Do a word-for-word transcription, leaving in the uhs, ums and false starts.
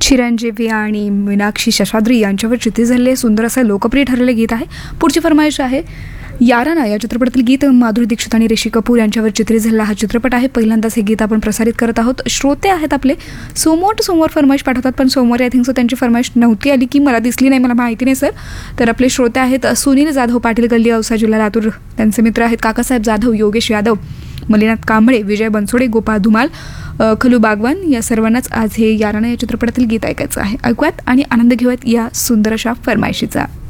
चिरंजीवी आणि मीनाक्षी शेषाद्री यांच्यावर चित्रित झालेले सुंदर असं लोकप्रिय ठरलेले गीत आहे. पुढची फरमाईश आहे याराना या चित्रपटातील गीत. माधुरी दीक्षित आणि ऋषी कपूर यांच्यावर चित्रित झालेला हा चित्रपट आहे. पहिल्यांदाच हे गीत आपण प्रसारित करत आहोत. श्रोते आहेत आपले सोमवार सोमवार फरमाईश पाठवतात, पण सोमवारी आय थिंक सो त्यांची फरमाईश नव्हती आली की मला दिसली नाही, मला माहिती नाही सर. तर आपले श्रोते आहेत सुनील जाधव, पाटील गल्ली, औसा जिल्हा लातूर. त्यांचे मित्र आहेत काकासाहेब जाधव, योगेश यादव, मलिनाथ कांबळे, विजय बनसोडे, गोपाळ धुमाल, खलू बागवान. या सर्वांनाच आज हे याराना या चित्रपटातील गीत ऐकायचं आहे. ऐकूयात आणि आनंद घेऊयात या सुंदर अशा फरमाईशीचा.